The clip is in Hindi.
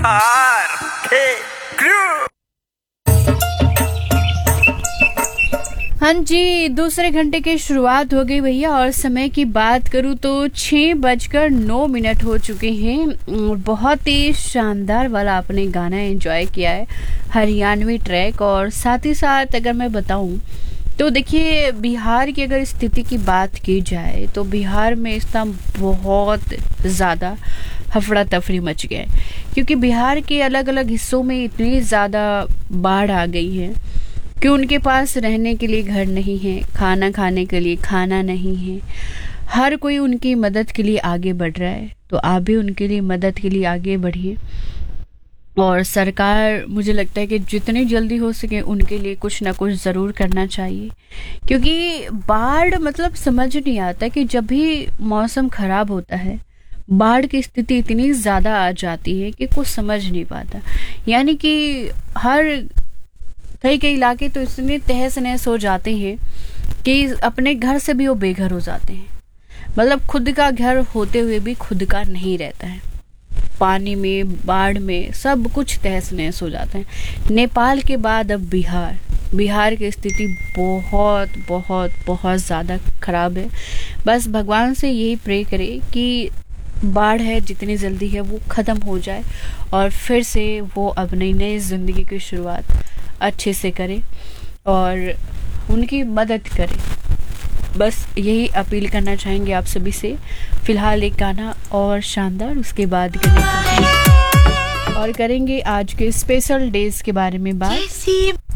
हाँ जी, दूसरे घंटे की शुरुआत हो गई भैया। और समय की बात करूँ तो 6:09 हो चुके हैं। बहुत ही शानदार वाला आपने गाना एंजॉय किया है, हरियाणवी ट्रैक। और साथ ही साथ अगर मैं बताऊँ तो देखिए, बिहार की अगर स्थिति की बात की जाए तो बिहार में इस टाइम बहुत ज़्यादा हफड़ा तफरी मच गया है, क्योंकि बिहार के अलग अलग हिस्सों में इतनी ज़्यादा बाढ़ आ गई है कि उनके पास रहने के लिए घर नहीं है, खाना खाने के लिए खाना नहीं है। हर कोई उनकी मदद के लिए आगे बढ़ रहा है, तो आप भी उनके लिए मदद के लिए आगे बढ़िए। और सरकार, मुझे लगता है कि जितनी जल्दी हो सके उनके लिए कुछ ना कुछ ज़रूर करना चाहिए, क्योंकि बाढ़ मतलब समझ नहीं आता कि जब भी मौसम ख़राब होता है बाढ़ की स्थिति इतनी ज़्यादा आ जाती है कि कुछ समझ नहीं पाता। यानी कि हर कई कई इलाके तो इतने तहस नहस हो जाते हैं कि अपने घर से भी वो बेघर हो जाते हैं। मतलब खुद का घर होते हुए भी खुद का नहीं रहता है। पानी में, बाढ़ में सब कुछ तहस नहस हो जाता है। नेपाल के बाद अब बिहार की स्थिति बहुत बहुत बहुत ज़्यादा ख़राब है। बस भगवान से यही प्रे करें कि बाढ़ है जितनी जल्दी है वो ख़त्म हो जाए और फिर से वो अपनी नई ज़िंदगी की शुरुआत अच्छे से करें और उनकी मदद करें। बस यही अपील करना चाहेंगे आप सभी से। फिलहाल एक गाना और शानदार, उसके बाद करेंगे आज के स्पेशल डेज के बारे में बात।